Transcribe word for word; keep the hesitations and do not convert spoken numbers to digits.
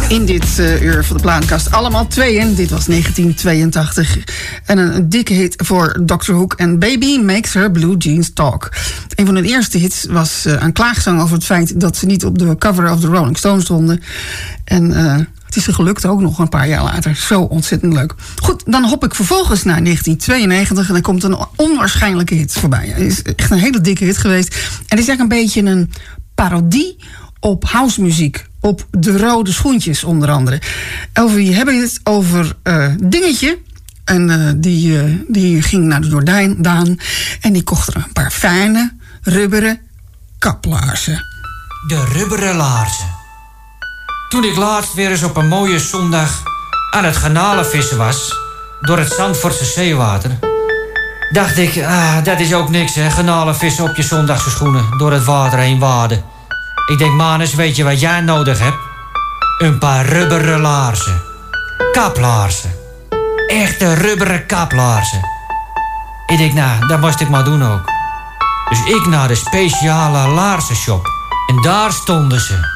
In dit uh, uur van de plaatkast allemaal tweeën. Dit was negentien tweeëntachtig. En een, een dikke hit voor doctor Hook en Baby Makes Her Blue Jeans Talk. Een van hun eerste hits was uh, een klaagzang over het feit dat ze niet op de cover of the Rolling Stones stonden. En uh, het is ze gelukt ook nog een paar jaar later. Zo ontzettend leuk. Goed, dan hop ik vervolgens naar negentien tweeënnegentig en dan komt een onwaarschijnlijke hit voorbij. Het is echt een hele dikke hit geweest. En het is eigenlijk een beetje een parodie op housemuziek. Op de Rode Schoentjes onder andere. Over wie hebben we het? Over uh, Dingetje. En uh, die, uh, die ging naar de Jordaan. En die kocht er een paar fijne, rubberen kaplaarzen. De rubberen laarzen. Toen ik laatst weer eens op een mooie zondag aan het garnalenvissen was, door het Zandvoortse zeewater, dacht ik, ah, dat is ook niks, hè, garnalenvissen op je zondagse schoenen, door het water heen waden. Ik denk, Manus, weet je wat jij nodig hebt? Een paar rubberen laarzen. Kaplaarzen. Echte rubberen kaplaarzen. Ik denk, nou, dat moest ik maar doen ook. Dus ik naar de speciale laarzenshop. En daar stonden ze.